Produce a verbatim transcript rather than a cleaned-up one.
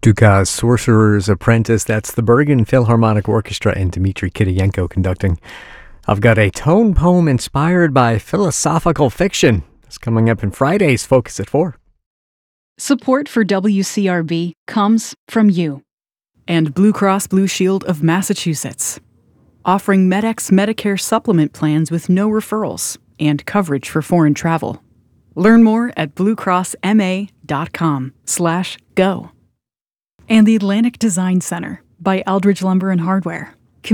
Dukas' Sorcerer's Apprentice. That's the Bergen Philharmonic Orchestra and Dmitry Kiriyenko conducting. I've got a tone poem inspired by philosophical fiction. It's coming up in Friday's Focus at four. Support for W C R B comes from you. And Blue Cross Blue Shield of Massachusetts, offering MedX Medicare supplement plans with no referrals and coverage for foreign travel. Learn more at bluecrossma.com slash go. And the Atlantic Design Center by Eldridge Lumber and Hardware.